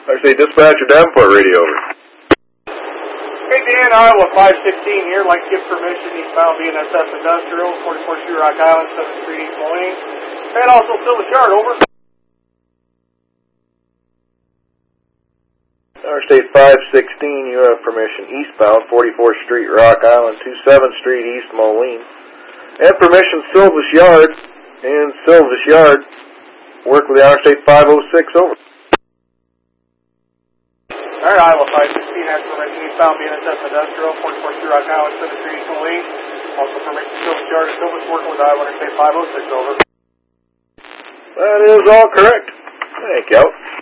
Interstate Dispatcher, Davenport Radio, over. Hey Dan, Iowa 516 here. Like to give permission eastbound BNSF Industrial, 44 Shoe Rock Island, 7th Street, East Moline. And also Silver Chart, over. Interstate 516, you have permission eastbound 44th Street, Rock Island, 27th Street, East Moline. And permission Silvis Yard. And Silvis Yard, work with the Interstate 506, over. Alright, Iowa 516 has permission eastbound BNSF Industrial, 44 Shoe Rock Island, 7th Street, East Moline. Also permission Silvis Yard and Silvis working with Iowa Interstate 506, over. That is all correct. Thank you.